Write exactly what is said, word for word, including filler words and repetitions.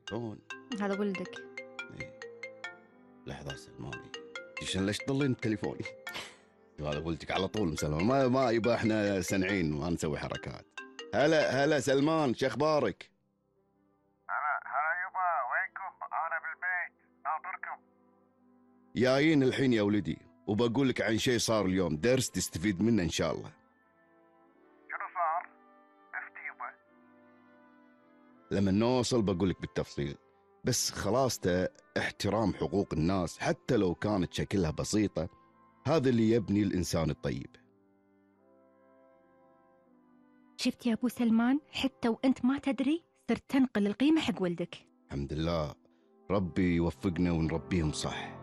شلون؟ هذا ولدك. ايه. لحظة سلماني عشان ليش تضلين تليفوني؟ هذا ولدك على طول مسلمان، ما ما يبقى احنا سنعين ما نسوي حركات. هلا هلا سلمان، شو اخبارك؟ هلا هلا يبا، وينكم؟ انا بالبيت ناطركم. جايين الحين يا ولدي، وبقول لك عن شيء صار اليوم، درس تستفيد منه ان شاء الله. شنو صار؟ افتي يبا. لما نوصل بقول لك بالتفصيل، بس خلاصته احترام حقوق الناس حتى لو كانت شكلها بسيطة، هذا اللي يبني الإنسان الطيب. شفت يا أبو سلمان، حتى وأنت ما تدري صرت تنقل القيمة حق ولدك. الحمد لله، ربي يوفقنا ونربيهم صح.